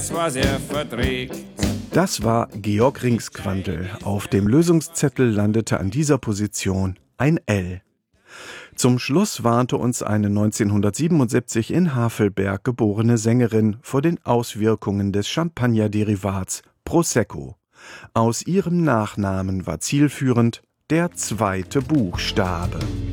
Es war sehr verdreht. Das war Georg Ringsquandl. Auf dem Lösungszettel landete an dieser Position ein L. Zum Schluss warnte uns eine 1977 in Havelberg geborene Sängerin vor den Auswirkungen des Champagnerderivats Prosecco. Aus ihrem Nachnamen war zielführend der zweite Buchstabe.